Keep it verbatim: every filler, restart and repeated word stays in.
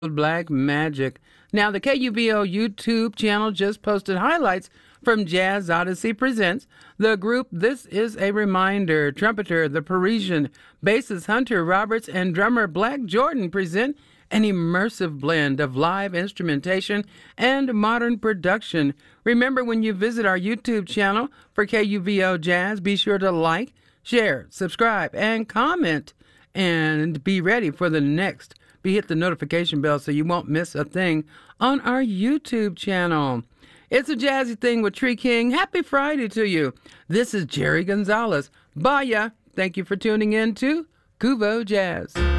Black Magic. Now, the K U V O YouTube channel just posted highlights from Jazz Odyssey Presents. The group, This Is a Reminder, trumpeter The Parisian, bassist Hunter Roberts, and drummer Black Jordan present an immersive blend of live instrumentation and modern production. Remember, when you visit our YouTube channel for K U V O Jazz, be sure to like, share, subscribe, and comment, and be ready for the next. Be hit the notification bell so you won't miss a thing on our YouTube channel. It's a jazzy thing with Tree King. Happy Friday to you. This is Jerry Gonzalez. Bye ya. Thank you for tuning in to Kuvo Jazz.